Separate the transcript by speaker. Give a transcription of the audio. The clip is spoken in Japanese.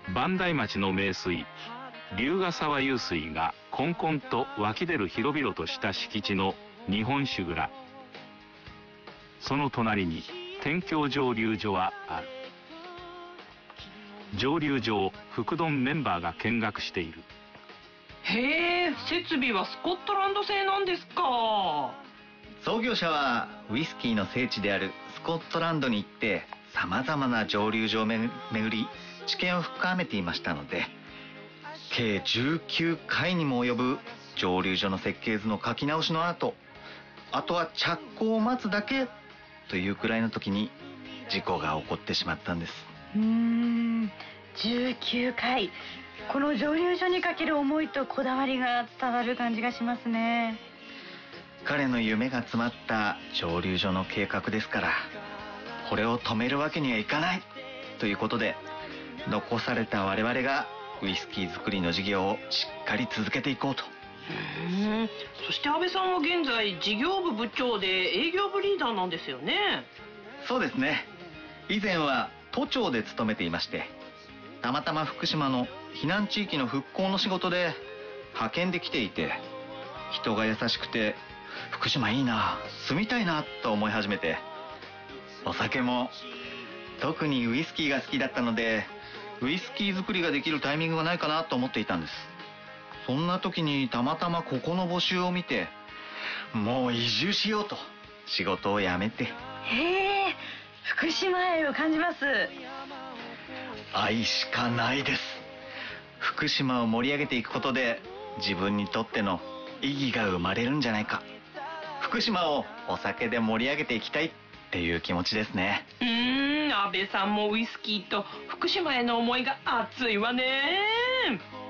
Speaker 1: 磐梯町の名水龍ヶ沢湧水がこんこんと湧き出る広々とした敷地の日本酒蔵。その隣に天京蒸留所はある。蒸留所を福丼メンバーが見学している。
Speaker 2: へえ、設備はスコットランド製なんですか。
Speaker 3: 創業者はウイスキーの聖地であるスコットランドに行ってさまざまな蒸留所を巡り知見を深めていましたので、計19回にも及ぶ蒸留所の設計図の書き直しの後、あとは着工を待つだけというくらいの時に事故が起こってしまったんです。
Speaker 4: 19回、この蒸留所にかける思いとこだわりが伝わる感じがしますね。
Speaker 3: 彼の夢が詰まった蒸留所の計画ですから、これを止めるわけにはいかないということで、残された我々がウイスキー作りの事業をしっかり続けていこうと。
Speaker 2: そして安倍さんは現在事業部部長で営業部リーダーなんですよね。
Speaker 3: そうですね。以前は都庁で勤めていまして、たまたま福島の避難地域の復興の仕事で派遣で来ていて、人が優しくて福島いいな、住みたいなと思い始めて、お酒も特にウイスキーが好きだったので、ウイスキー作りができるタイミングがないかなと思っていたんです。そんな時にたまたまここの募集を見て、もう移住しようと仕事を辞めて。
Speaker 4: へえ、福島愛を感じます。
Speaker 3: 愛しかないです。福島を盛り上げていくことで自分にとっての意義が生まれるんじゃないか。福島をお酒で盛り上げていきたいっていう気持ちですね。
Speaker 2: 安倍さんもウイスキーと福島への思いが熱いわね。